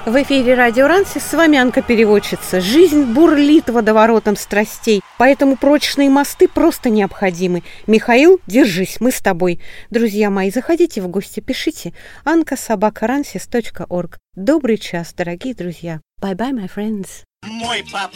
В эфире Радио Рансис, с вами Анка-переводчица. Жизнь бурлит водоворотом страстей, поэтому прочные мосты просто необходимы. Михаил, держись, мы с тобой. Друзья мои, заходите в гости, пишите anka@ransis.org. Добрый час, дорогие друзья. Bye-bye, my friends. Мой папа